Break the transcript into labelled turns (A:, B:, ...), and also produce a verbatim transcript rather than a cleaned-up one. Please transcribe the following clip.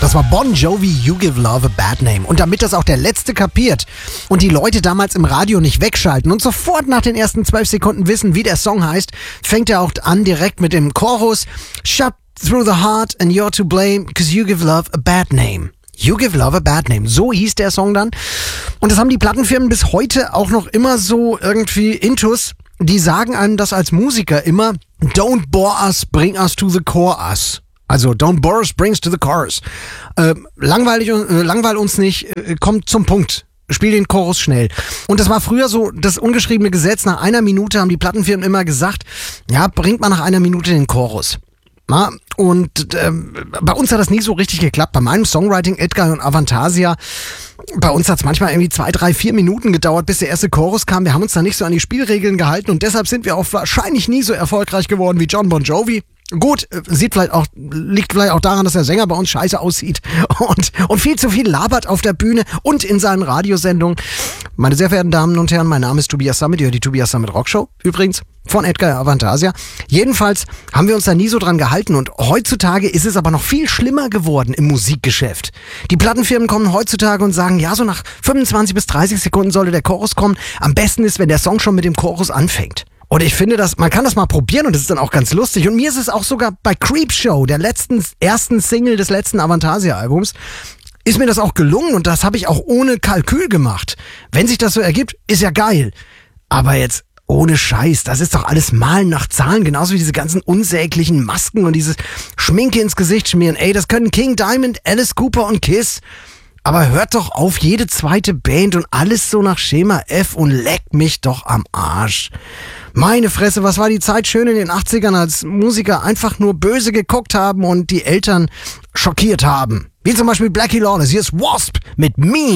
A: Das war Bon Jovi, You Give Love a Bad Name. Und damit das auch der Letzte kapiert und die Leute damals im Radio nicht wegschalten und sofort nach den ersten zwölf Sekunden wissen, wie der Song heißt, fängt er auch an direkt mit dem Chorus. Shut through the heart and you're to blame, cause you give love a bad name. You Give Love a Bad Name. So hieß der Song dann. Und das haben die Plattenfirmen bis heute auch noch immer so irgendwie intus. Die sagen einem das als Musiker immer, don't bore us, bring us to the chorus. Also, don't bore us, bring us to the chorus. Äh, langweilig, äh, langweil uns nicht, äh, kommt zum Punkt. Spiel den Chorus schnell. Und das war früher so das ungeschriebene Gesetz. Nach einer Minute haben die Plattenfirmen immer gesagt, ja, bringt mal nach einer Minute den Chorus. Na, und ähm, bei uns hat das nie so richtig geklappt. Bei meinem Songwriting, Edguy und Avantasia, bei uns hat es manchmal irgendwie zwei, drei, vier Minuten gedauert, bis der erste Chorus kam. Wir haben uns da nicht so an die Spielregeln gehalten und deshalb sind wir auch wahrscheinlich nie so erfolgreich geworden wie John Bon Jovi. Gut, sieht vielleicht auch, liegt vielleicht auch daran, dass der Sänger bei uns scheiße aussieht und, und viel zu viel labert auf der Bühne und in seinen Radiosendungen. Meine sehr verehrten Damen und Herren, mein Name ist Tobias Sammet, ihr hört die Tobias Sammet Rockshow, übrigens, von Edguy Avantasia. Jedenfalls haben wir uns da nie so dran gehalten und heutzutage ist es aber noch viel schlimmer geworden im Musikgeschäft. Die Plattenfirmen kommen heutzutage und sagen, ja, so nach fünfundzwanzig bis dreißig Sekunden sollte der Chorus kommen. Am besten ist, wenn der Song schon mit dem Chorus anfängt. Und ich finde, dass man kann das mal probieren und das ist dann auch ganz lustig. Und mir ist es auch sogar bei Creepshow, der letzten, ersten Single des letzten Avantasia-Albums, ist mir das auch gelungen und das habe ich auch ohne Kalkül gemacht. Wenn sich das so ergibt, ist ja geil. Aber jetzt ohne Scheiß, das ist doch alles Malen nach Zahlen, genauso wie diese ganzen unsäglichen Masken und dieses Schminke ins Gesicht schmieren. Ey, das können King Diamond, Alice Cooper und Kiss. Aber hört doch auf, jede zweite Band und alles so nach Schema F und leckt mich doch am Arsch. Meine Fresse, was war die Zeit schön in den achtzigern, als Musiker einfach nur böse geguckt haben und die Eltern schockiert haben. Wie zum Beispiel Blackie Lawless, hier ist Wasp mit Me.